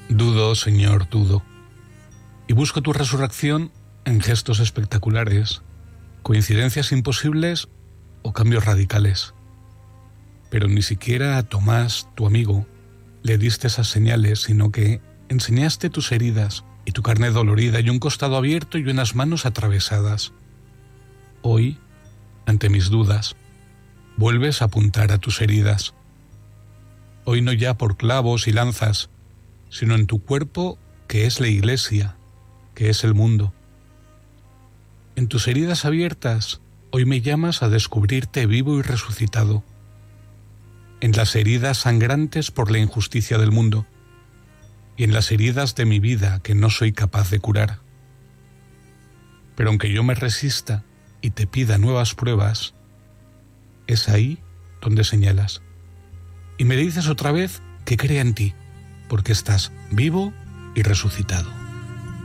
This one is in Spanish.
Dudo, Señor, dudo. Y busco tu resurrección en gestos espectaculares, coincidencias imposibles o cambios radicales. Pero ni siquiera a Tomás, tu amigo, le diste esas señales, sino que enseñaste tus heridas y tu carne dolorida y un costado abierto y unas manos atravesadas. Hoy, ante mis dudas, vuelves a apuntar a tus heridas. Hoy no ya por clavos y lanzas, sino en tu cuerpo que es la Iglesia, que es el mundo. En tus heridas abiertas, hoy me llamas a descubrirte vivo y resucitado. En las heridas sangrantes por la injusticia del mundo, y en las heridas de mi vida que no soy capaz de curar. Pero aunque yo me resista y te pida nuevas pruebas, es ahí donde señalas. Y me dices otra vez que crea en ti, porque estás vivo y resucitado.